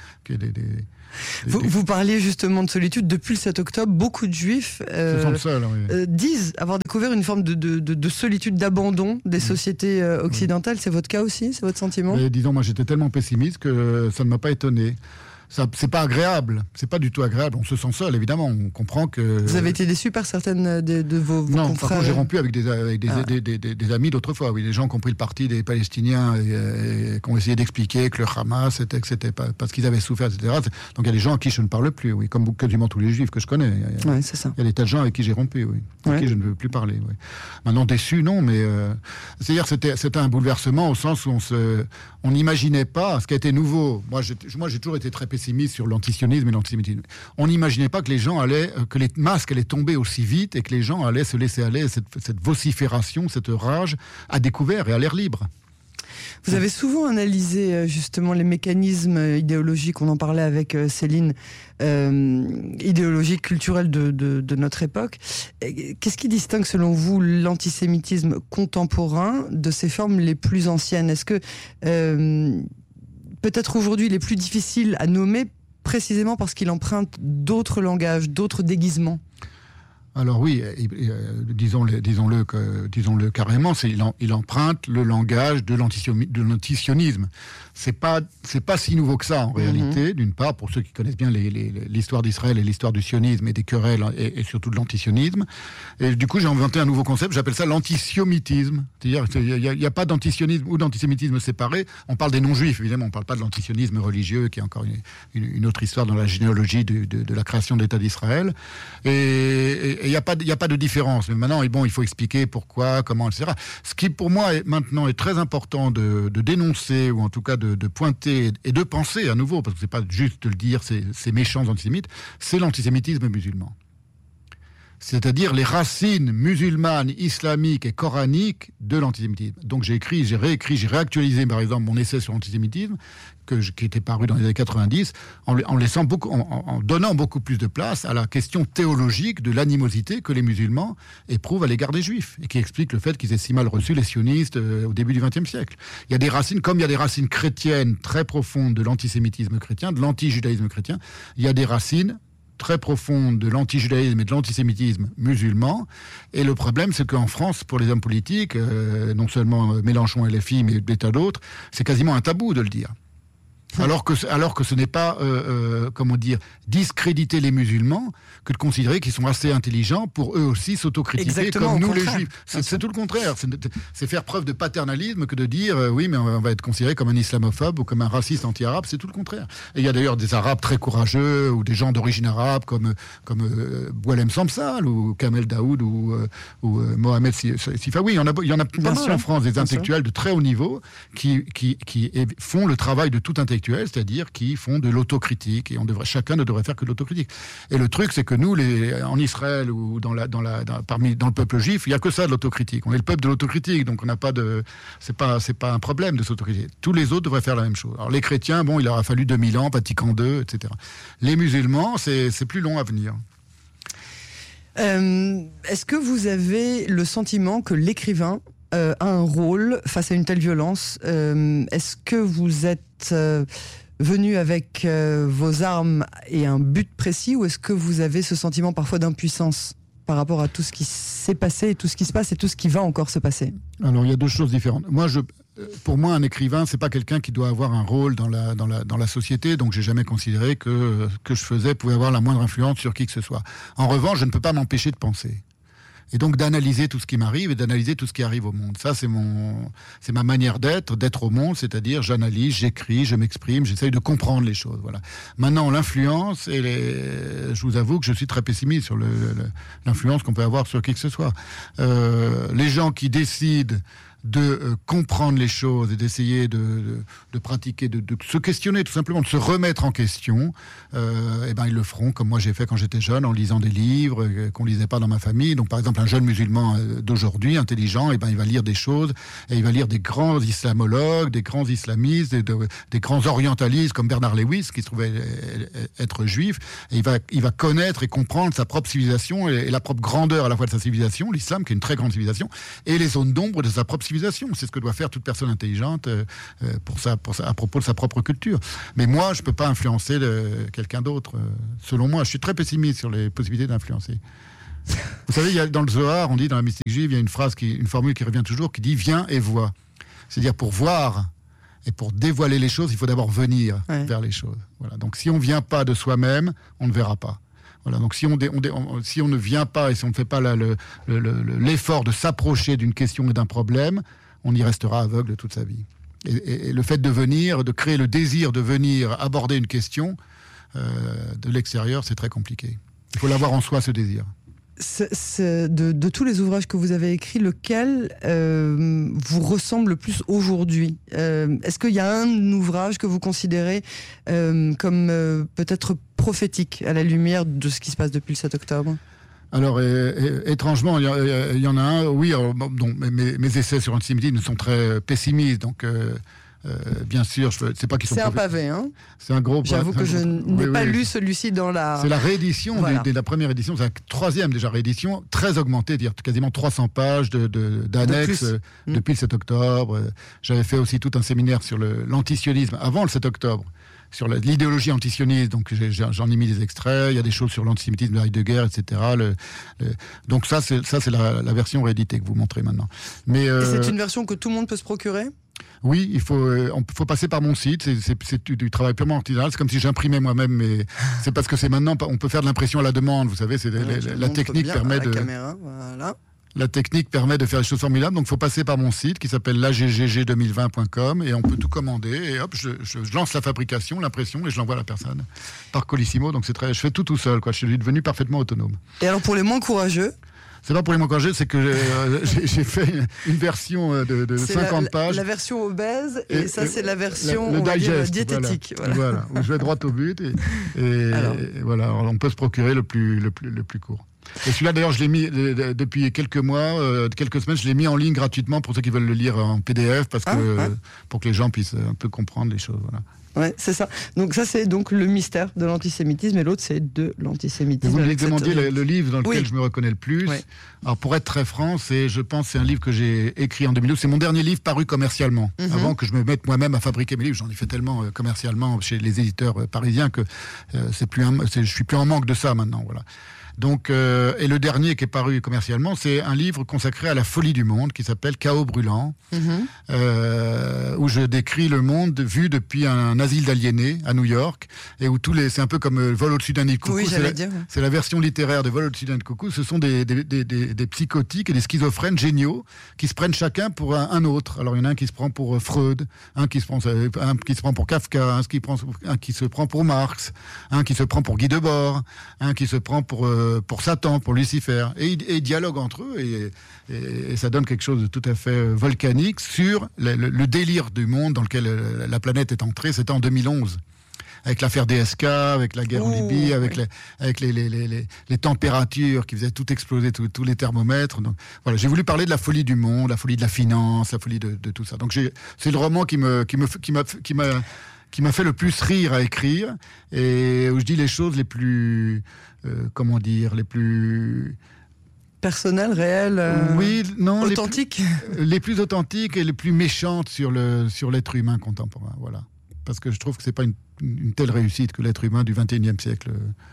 Vous parliez justement de solitude. Depuis le 7 octobre, beaucoup de juifs disent avoir découvert une forme de solitude, d'abandon des sociétés occidentales. C'est votre cas aussi ? C'est votre sentiment ? Mais disons, moi j'étais tellement pessimiste que ça ne m'a pas étonné. C'est pas agréable, c'est pas du tout agréable. On se sent seul, évidemment. On comprend que. Vous avez été déçu par certaines de vos confrères ? Non, par contre, j'ai rompu avec des amis d'autrefois. Oui, des gens qui ont pris le parti des Palestiniens et qui ont essayé d'expliquer que le Hamas, c'était pas parce qu'ils avaient souffert, etc. Donc il y a des gens à qui je ne parle plus, oui, comme quasiment tous les juifs que je connais. Oui, c'est ça. Il y a des tas de gens avec qui j'ai rompu, oui, avec qui je ne veux plus parler. Oui. Maintenant, déçu, non, mais c'est-à-dire c'était un bouleversement au sens où on n'imaginait pas ce qui a été nouveau. Moi, j'ai toujours été très pessimiste sur l'antisionisme et l'antisémitisme. On n'imaginait pas que que les masques allaient tomber aussi vite et que les gens allaient se laisser aller à cette vocifération, cette rage à découvert et à l'air libre. Vous avez souvent analysé justement les mécanismes idéologiques, on en parlait avec Céline, idéologiques, culturels de notre époque. Qu'est-ce qui distingue selon vous l'antisémitisme contemporain de ses formes les plus anciennes ? Est-ce que peut-être aujourd'hui il est plus difficile à nommer précisément parce qu'il emprunte d'autres langages, d'autres déguisements ? Alors oui, disons-le carrément, il emprunte le langage de l'antisionisme. C'est pas si nouveau que ça en réalité. D'une part, pour ceux qui connaissent bien l'histoire d'Israël et l'histoire du sionisme et des querelles et surtout de l'antisionisme. Et du coup, j'ai inventé un nouveau concept. J'appelle ça l'antisiomitisme. C'est-à-dire qu'il n'y a pas d'antisionisme ou d'antisémitisme séparé. On parle des non-juifs, évidemment. On ne parle pas de l'antisionisme religieux, qui est encore une autre histoire dans la généalogie de la création de l'État d'Israël. Et il n'y a pas de différence. Mais maintenant, il faut expliquer pourquoi, comment, etc. Ce qui, pour moi, maintenant est très important de dénoncer, ou en tout cas de pointer et de penser à nouveau, parce que c'est pas juste de le dire, c'est méchants antisémites, c'est l'antisémitisme musulman. C'est-à-dire les racines musulmanes, islamiques et coraniques de l'antisémitisme. Donc j'ai réactualisé par exemple mon essai sur l'antisémitisme, qui était paru dans les années 90, en donnant beaucoup plus de place à la question théologique de l'animosité que les musulmans éprouvent à l'égard des juifs, et qui explique le fait qu'ils aient si mal reçu les sionistes au début du XXe siècle. Il y a des racines, comme il y a des racines chrétiennes très profondes de l'antisémitisme chrétien, de l'antijudaïsme chrétien, il y a des racines très profonde de l'antijudaïsme et de l'antisémitisme musulman. Et le problème, c'est qu'en France, pour les hommes politiques, non seulement Mélenchon et LFI, mais des tas d'autres, c'est quasiment un tabou de le dire. Alors que ce n'est pas, discréditer les musulmans que de considérer qu'ils sont assez intelligents pour eux aussi s'autocritiquer. Exactement, comme nous les juifs. C'est tout le contraire. C'est faire preuve de paternalisme que de dire oui, mais on va être considéré comme un islamophobe ou comme un raciste anti-arabe. C'est tout le contraire. Et il y a d'ailleurs des Arabes très courageux ou des gens d'origine arabe comme Boualem Samsal ou Kamel Daoud ou Mohamed Sifawi. Il y en a pas mal en France, des intellectuels de très haut niveau qui font le travail de tout intellectuel, c'est-à-dire qui font de l'autocritique, et chacun ne devrait faire que de l'autocritique. Et le truc, c'est que nous, en Israël ou dans le peuple juif, il n'y a que ça de l'autocritique. On est le peuple de l'autocritique, donc on n'a pas c'est pas un problème de s'autocritiquer. Tous les autres devraient faire la même chose. Alors les chrétiens, il leur a fallu 2000 ans, Vatican II, etc. Les musulmans, c'est plus long à venir. Est-ce que vous avez le sentiment que l'écrivain a un rôle face à une telle violence? Est-ce que vous êtes venu avec vos armes et un but précis, ou est-ce que vous avez ce sentiment parfois d'impuissance par rapport à tout ce qui s'est passé, et tout ce qui se passe et tout ce qui va encore se passer? Alors il y a deux choses différentes. Pour moi, un écrivain, c'est pas quelqu'un qui doit avoir un rôle dans la société, donc j'ai jamais considéré que ce que je faisais pouvait avoir la moindre influence sur qui que ce soit. En revanche, je ne peux pas m'empêcher de penser. Et donc d'analyser tout ce qui m'arrive et d'analyser tout ce qui arrive au monde. Ça, c'est ma manière d'être au monde, c'est-à-dire j'analyse, j'écris, je m'exprime, j'essaye de comprendre les choses. Voilà. Maintenant, l'influence, je vous avoue que je suis très pessimiste sur l'influence qu'on peut avoir sur qui que ce soit. Les gens qui décident de comprendre les choses et d'essayer de pratiquer, de se questionner tout simplement, de se remettre en question, ils le feront comme moi j'ai fait quand j'étais jeune, en lisant des livres qu'on lisait pas dans ma famille. Donc par exemple un jeune musulman d'aujourd'hui, intelligent, il va lire des choses, et il va lire des grands islamologues, des grands islamistes, des grands orientalistes comme Bernard Lewis, qui se trouvait être juif, et il va connaître et comprendre sa propre civilisation et la propre grandeur à la fois de sa civilisation, l'islam qui est une très grande civilisation, et les zones d'ombre de sa propre civilisation. C'est ce que doit faire toute personne intelligente à propos de sa propre culture. Mais moi, je ne peux pas influencer quelqu'un d'autre. Selon moi, je suis très pessimiste sur les possibilités d'influencer. Vous savez, dans le Zohar, on dit dans la mystique juive, il y a une formule qui revient toujours, qui dit « viens et vois ». C'est-à-dire pour voir et pour dévoiler les choses, il faut d'abord venir vers les choses. Voilà. Donc si on ne vient pas de soi-même, on ne verra pas. Voilà, donc si on ne vient pas et si on ne fait pas l'effort de s'approcher d'une question et d'un problème, on y restera aveugle toute sa vie. Et le fait de venir, de créer le désir de venir aborder une question de l'extérieur, c'est très compliqué. Il faut l'avoir en soi, ce désir. De tous les ouvrages que vous avez écrits, lequel vous ressemble le plus aujourd'hui ? Est-ce qu'il y a un ouvrage que vous considérez comme peut-être prophétique à la lumière de ce qui se passe depuis le 7 octobre ? Alors, étrangement, il y en a un, oui, mes essais sur l'antisémitisme sont très pessimistes, donc... bien sûr, c'est pas qu'ils sont. C'est un pavé, hein. C'est un gros. J'avoue que je n'ai pas lu celui-ci dans la. C'est la réédition de la première édition, c'est la troisième déjà réédition, très augmentée, c'est-à-dire quasiment 300 pages d'annexes depuis le 7 octobre. J'avais fait aussi tout un séminaire sur l'antisionisme avant le 7 octobre, sur l'idéologie antisioniste, donc j'en ai mis des extraits. Il y a des choses sur l'antisémitisme, Heidegger, etc. Donc ça, c'est la version rééditée que vous montrez maintenant. Mais et c'est une version que tout le monde peut se procurer ? Oui, il faut passer par mon site. C'est du travail purement artisanal. C'est comme si j'imprimais moi-même, mais c'est parce que c'est maintenant. On peut faire de l'impression à la demande. Vous savez, la technique permet de. Caméra, voilà. La technique permet de faire des choses formidables. Donc, il faut passer par mon site qui s'appelle laggg2020.com et on peut tout commander. Et hop, je lance la fabrication, l'impression et je l'envoie à la personne par Colissimo. Donc, je fais tout seul, quoi. Je suis devenu parfaitement autonome. Et alors, pour les moins courageux? C'est pas pour les moins courageux, c'est que j'ai fait une version de 50 pages. La version obèse, et ça, c'est la version le digest, diététique. Voilà, où je vais droit au but. Et voilà, alors, on peut se procurer le plus court. Et celui-là, d'ailleurs, je l'ai mis depuis quelques mois, quelques semaines, je l'ai mis en ligne gratuitement pour ceux qui veulent le lire en PDF, pour que les gens puissent un peu comprendre les choses. Voilà. Ouais, c'est ça. Donc ça, c'est donc le mystère de l'antisémitisme, et l'autre, c'est de l'antisémitisme. Vous me demandiez le livre dans lequel je me reconnais le plus. Oui. Alors, pour être très franc, je pense que c'est un livre que j'ai écrit en 2012. C'est mon dernier livre paru commercialement. Avant que je me mette moi-même à fabriquer mes livres, j'en ai fait tellement commercialement chez les éditeurs parisiens que je suis plus en manque de ça maintenant. Voilà. Donc, et le dernier qui est paru commercialement, c'est un livre consacré à la folie du monde qui s'appelle Chaos brûlant, où je décris le monde vu depuis un asile d'aliénés à New York, et où c'est un peu comme Vol au-dessus d'un nid de coucou. Oui, c'est la version littéraire de Vol au-dessus d'un nid de coucou. Ce sont des psychotiques et des schizophrènes géniaux qui se prennent chacun pour un autre. Alors, il y en a un qui se prend pour Freud, un qui se prend pour Kafka, un qui se prend pour Marx, un qui se prend pour Guy Debord, un qui se prend pour Satan, pour Lucifer, et ils dialoguent entre eux, et ça donne quelque chose de tout à fait volcanique sur le délire du monde dans lequel la planète est entrée. C'était en 2011, avec l'affaire DSK, avec la guerre en Libye, avec les températures qui faisaient tout exploser, tous les thermomètres. Donc voilà, j'ai voulu parler de la folie du monde, la folie de la finance, la folie de tout ça. Donc c'est le roman qui m'a fait le plus rire à écrire, et où je dis les choses les plus les plus personnelles, réelles, authentiques, les plus authentiques et les plus méchantes sur l'être humain contemporain. Voilà, parce que je trouve que c'est pas une telle réussite que l'être humain du XXIe siècle,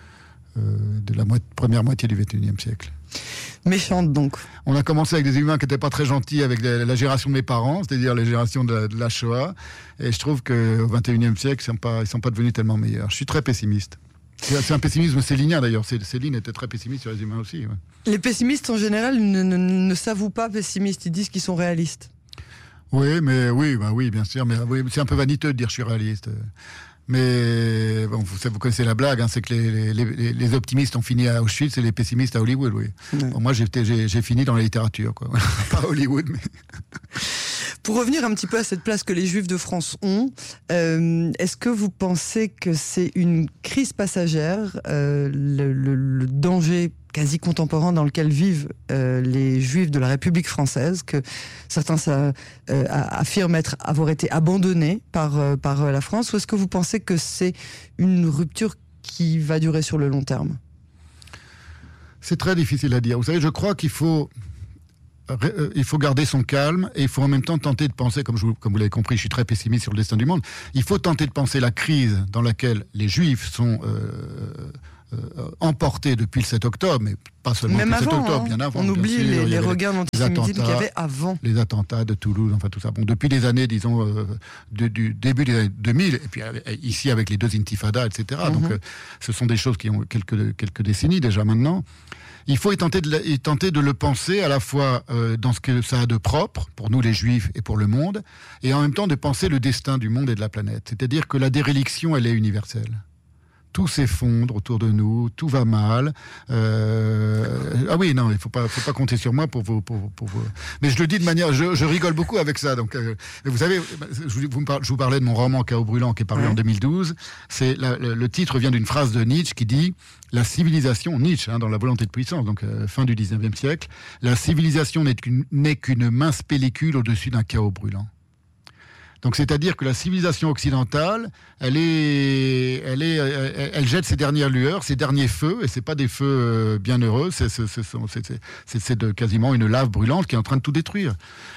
de la première moitié du XXIe siècle. Méchante donc. On a commencé avec des humains qui n'étaient pas très gentils avec la génération de mes parents, c'est-à-dire la génération de la Shoah, et je trouve qu'au XXIe siècle, ils sont pas devenus tellement meilleurs. Je suis très pessimiste. C'est un pessimisme célinien d'ailleurs. Céline était très pessimiste sur les humains aussi. Ouais. Les pessimistes en général ne s'avouent pas pessimistes, ils disent qu'ils sont réalistes. Oui, bien sûr, mais oui, c'est un peu vaniteux de dire je suis réaliste. Mais bon, vous connaissez la blague, hein, c'est que les optimistes ont fini à Auschwitz et les pessimistes à Hollywood, oui. Ouais. Bon, moi, j'ai fini dans la littérature, quoi. Pas à Hollywood, mais... Pour revenir un petit peu à cette place que les Juifs de France ont, est-ce que vous pensez que c'est une crise passagère, le danger quasi contemporain dans lequel vivent les Juifs de la République française, que certains affirment avoir été abandonnés par la France, ou est-ce que vous pensez que c'est une rupture qui va durer sur le long terme ? C'est très difficile à dire. Vous savez, je crois qu'il faut garder son calme et il faut en même temps tenter de penser, comme vous l'avez compris, je suis très pessimiste sur le destin du monde, il faut tenter de penser la crise dans laquelle les Juifs sont emportés depuis le 7 octobre, mais pas seulement même le 7 avant, octobre, bien avant. On oublie les regains d'antisémitisme qu'il y avait avant. Les attentats de Toulouse, enfin tout ça. Bon, depuis les années, disons, du début des années 2000, et puis ici avec les 2 intifadas, etc. Donc ce sont des choses qui ont quelques décennies déjà maintenant. Il faut tenter de le penser à la fois dans ce que ça a de propre, pour nous les Juifs et pour le monde, et en même temps de penser le destin du monde et de la planète. C'est-à-dire que la déréliction, elle est universelle. Tout s'effondre autour de nous, tout va mal. Ah oui, non, il faut pas compter sur moi pour vous. Mais je le dis de manière, je rigole beaucoup avec ça. Donc, vous savez, je vous parlais de mon roman Chaos brûlant qui est paru en 2012. Le titre vient d'une phrase de Nietzsche qui dit la civilisation, Nietzsche, dans La volonté de puissance, donc fin du 19e siècle, la civilisation n'est qu'une mince pellicule au-dessus d'un chaos brûlant. Donc, c'est-à-dire que la civilisation occidentale, elle jette ses dernières lueurs, ses derniers feux, et c'est pas des feux bienheureux, c'est quasiment une lave brûlante qui est en train de tout détruire.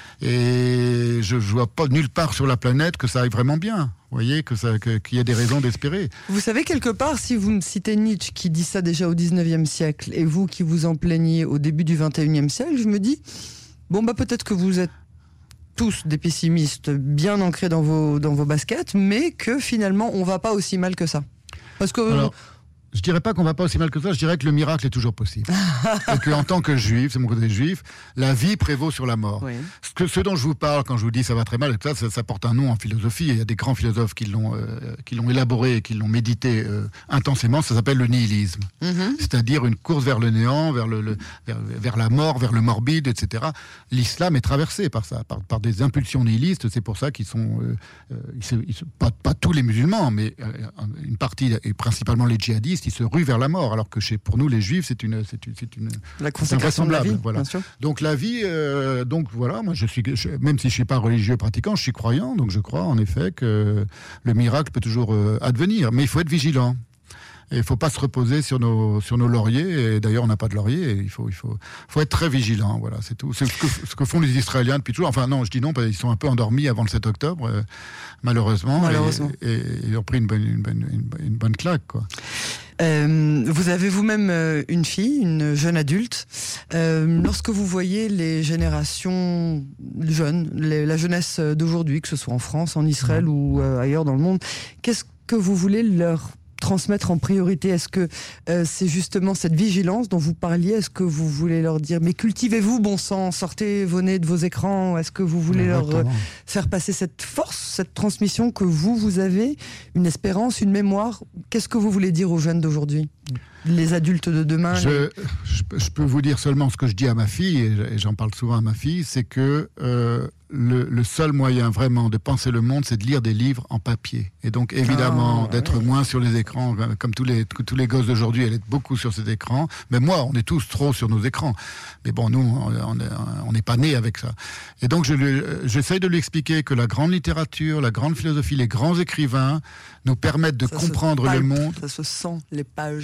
Et je vois pas nulle part sur la planète que ça aille vraiment bien. Vous voyez, qu'il y a des raisons d'espérer. Vous savez, quelque part, si vous me citez Nietzsche qui dit ça déjà au 19e siècle, et vous qui vous en plaignez au début du 21e siècle, je me dis, peut-être que vous êtes tous des pessimistes bien ancrés dans vos baskets, mais que finalement on va pas aussi mal que ça. Parce que je dirais pas qu'on va pas aussi mal que ça, je dirais que le miracle est toujours possible. Et qu'en tant que juif, c'est mon côté juif, la vie prévaut sur la mort. Oui. Ce dont je vous parle quand je vous dis ça va très mal, ça porte un nom en philosophie. Il y a des grands philosophes qui l'ont élaboré et qui l'ont médité intensément. Ça s'appelle le nihilisme. C'est-à-dire une course vers le néant, vers la mort, vers le morbide, etc. L'islam est traversé par ça, par des impulsions nihilistes. C'est pour ça qu'ils sont pas tous les musulmans, mais une partie, et principalement les djihadistes, ils se ruent vers la mort, alors que pour nous les juifs c'est la consécration de la vie, voilà. Bien sûr. Donc la vie, donc voilà, moi même si je suis pas religieux pratiquant, je suis croyant, donc je crois en effet que le miracle peut toujours advenir, mais il faut être vigilant. Et il ne faut pas se reposer sur nos lauriers. Et d'ailleurs, on n'a pas de lauriers. Il faut être très vigilant. Voilà, c'est tout. C'est ce que font les Israéliens depuis toujours. Enfin, non, je dis non, parce qu'ils sont un peu endormis avant le 7 octobre, malheureusement. Et ils ont pris une bonne claque, quoi. Vous avez vous-même une fille, une jeune adulte. Lorsque vous voyez les générations jeunes, la jeunesse d'aujourd'hui, que ce soit en France, en Israël ou ailleurs dans le monde, qu'est-ce que vous voulez leur transmettre en priorité? Est-ce que c'est justement cette vigilance dont vous parliez? Est-ce que vous voulez leur dire mais cultivez-vous, bon sang, sortez vos nez de vos écrans? Est-ce que vous voulez leur faire passer cette force, cette transmission que vous avez, une espérance, une mémoire? Qu'est-ce que vous voulez dire aux jeunes d'aujourd'hui, les adultes de demain? Je peux vous dire seulement ce que je dis à ma fille, et j'en parle souvent à ma fille, c'est que le seul moyen vraiment de penser le monde, c'est de lire des livres en papier. Et donc évidemment d'être moins sur les écrans, comme tous les gosses d'aujourd'hui, elle est beaucoup sur ces écrans. Mais moi, on est tous trop sur nos écrans. Mais bon, nous, on n'est pas nés avec ça. Et donc j'essaye de lui expliquer que la grande littérature, la grande philosophie, les grands écrivains nous permettent de comprendre le monde. Ça se sent, les pages d'un livre.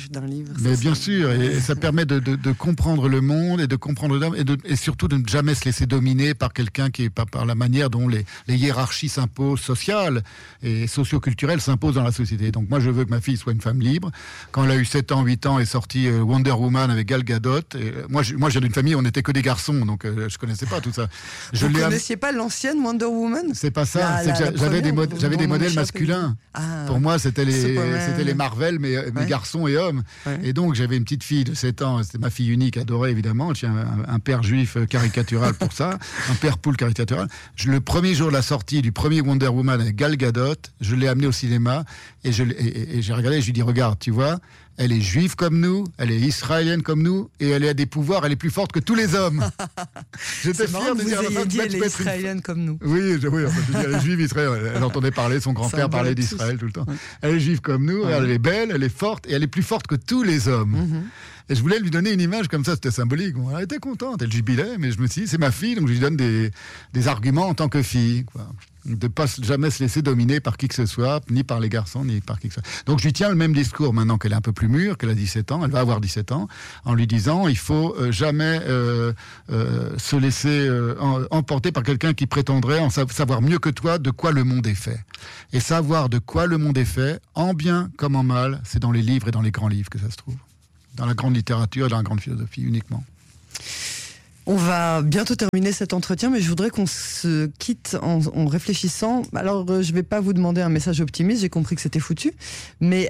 Mais bien sûr, et ça permet de comprendre le monde et de comprendre l'homme et surtout de ne jamais se laisser dominer par quelqu'un qui est par la manière dont les hiérarchies s'imposent sociales et socioculturelles s'imposent dans la société. Donc moi je veux que ma fille soit une femme libre. Quand elle a eu 7 ans, 8 ans, est sortie Wonder Woman avec Gal Gadot. Et moi j'ai d'une famille où on n'était que des garçons, donc je connaissais pas ça. Vous ne connaissiez pas l'ancienne Wonder Woman ? C'est pas ça, j'avais des modèles masculins. Pour moi c'était les Marvel, mais garçons et hommes. Ouais. Et donc j'avais une petite fille de 7 ans, c'était ma fille unique, adorée évidemment. J'ai un père juif caricatural pour ça, un père poule caricatural. Le premier jour de la sortie du premier Wonder Woman avec Gal Gadot, je l'ai amenée au cinéma et j'ai regardé et je lui ai dit, regarde, tu vois, elle est juive comme nous, elle est israélienne comme nous, et elle a des pouvoirs, elle est plus forte que tous les hommes. J'étais fier de dire à la fin, elle est israélienne comme nous. Oui, elle est juive israélienne. Elle entendait parler, son grand-père parlait d'Israël tout le temps. Ouais. Elle est juive comme nous, elle est belle, elle est forte, et elle est plus forte que tous les hommes. Et je voulais lui donner une image comme ça, c'était symbolique. Bon, elle était contente, elle jubilait, mais je me suis dit, c'est ma fille, donc je lui donne des arguments en tant que fille, quoi. De ne pas jamais se laisser dominer par qui que ce soit, ni par les garçons, ni par qui que ce soit. Donc je lui tiens le même discours maintenant qu'elle est un peu plus mûre, qu'elle a 17 ans, elle va avoir 17 ans, en lui disant il faut jamais se laisser emporter par quelqu'un qui prétendrait en savoir mieux que toi de quoi le monde est fait. Et savoir de quoi le monde est fait, en bien comme en mal, c'est dans les livres et dans les grands livres que ça se trouve. Dans la grande littérature et dans la grande philosophie uniquement. On va bientôt terminer cet entretien, mais je voudrais qu'on se quitte en réfléchissant. Alors, je ne vais pas vous demander un message optimiste, j'ai compris que c'était foutu, mais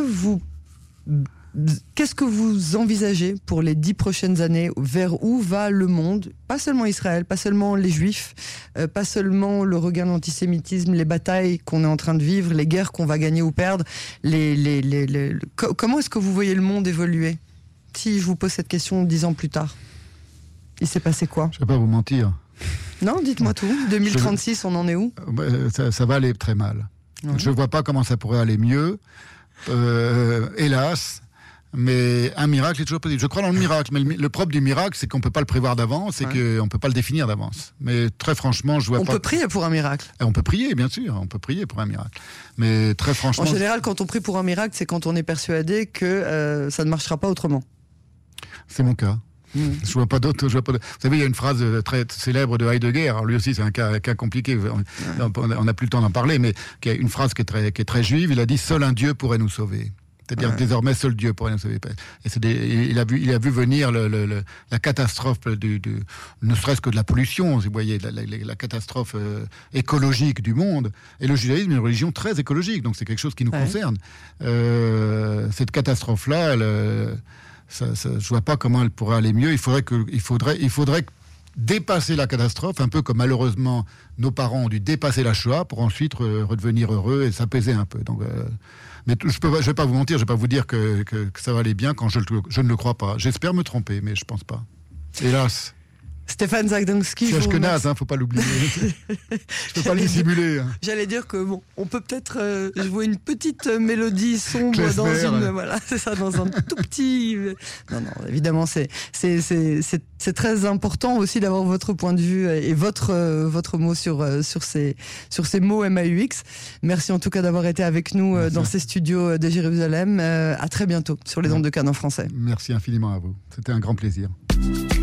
qu'est-ce que vous envisagez pour les 10 prochaines années? Vers où va le monde? Pas seulement Israël, pas seulement les Juifs, pas seulement le regain de l'antisémitisme, les batailles qu'on est en train de vivre, les guerres qu'on va gagner ou perdre. Comment est-ce que vous voyez le monde évoluer? Si je vous pose cette question 10 ans plus tard, il s'est passé quoi? Je ne vais pas vous mentir. Non, dites-moi tout. 2036, on en est où? Ça va aller très mal. Ouais. Je ne vois pas comment ça pourrait aller mieux. Hélas. Mais un miracle est toujours possible. Je crois dans le miracle, mais le propre du miracle, c'est qu'on ne peut pas le prévoir d'avance et qu'on ne peut pas le définir d'avance. Mais très franchement, je vois pas... On peut prier pour un miracle. On peut prier, bien sûr, on peut prier pour un miracle. Mais très franchement... En général, quand on prie pour un miracle, c'est quand on est persuadé que ça ne marchera pas autrement. C'est mon cas. Je vois pas d'autres. Vous savez, il y a une phrase très célèbre de Heidegger. Alors lui aussi, c'est un cas compliqué. On n'a plus le temps d'en parler, mais qui a une phrase qui est très juive. Il a dit: seul un Dieu pourrait nous sauver. C'est-à-dire désormais seul Dieu pourrait nous sauver. Et il a vu venir la catastrophe ne serait-ce que de la pollution, vous voyez, la catastrophe écologique du monde. Et le judaïsme est une religion très écologique, donc c'est quelque chose qui nous concerne. Cette catastrophe-là, je vois pas comment elle pourrait aller mieux. Il faudrait dépasser la catastrophe, un peu comme malheureusement nos parents ont dû dépasser la Shoah pour ensuite redevenir heureux et s'apaiser un peu. Donc, mais je vais pas vous mentir, je vais pas vous dire que ça va aller bien quand je ne le crois pas. J'espère me tromper, mais je pense pas. Hélas. Stéphane Zagdowski. C'est ashkénaze, faut pas l'oublier. Je peux pas le dissimuler. J'allais dire que on peut peut-être jouer une petite mélodie sombre dans un tout petit. Non, évidemment, c'est très important aussi d'avoir votre point de vue et votre mot sur ces mots MAUX. Merci en tout cas d'avoir été avec nous dans ces studios de Jérusalem. À très bientôt sur les ondes de Cannes en français. Merci infiniment à vous. C'était un grand plaisir.